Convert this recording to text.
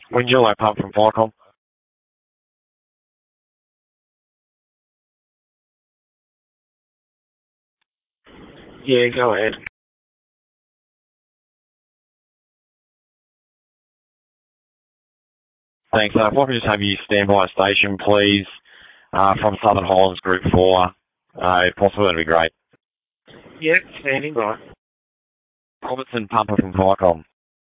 Wingillo Pump from Viacom. Yeah, go ahead. Thanks. If I could just have you stand by a station, please, from Southern Highlands Group 4. If possible, that'd be great. Yep, standing by. Robertson Pumper from Viacom.